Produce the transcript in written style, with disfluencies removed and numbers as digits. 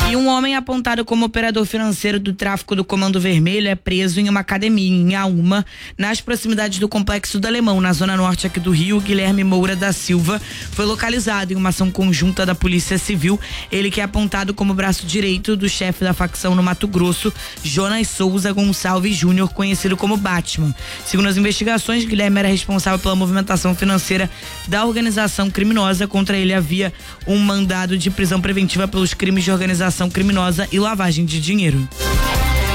E um homem apontado como operador financeiro do tráfico do Comando Vermelho é preso em uma academia em Inhaúma, nas proximidades do Complexo do Alemão, na zona norte aqui do Rio. Guilherme Moura da Silva foi localizado em uma ação conjunta da Polícia Civil. Ele que é apontado como braço direito do chefe da facção no Mato Grosso, Jonas Souza Gonçalves Júnior, conhecido como Batman. Segundo as investigações, Guilherme era responsável pela movimentação financeira da organização criminosa. Contra ele havia um mandado de prisão preventiva pelos crimes de organização criminosa e lavagem de dinheiro.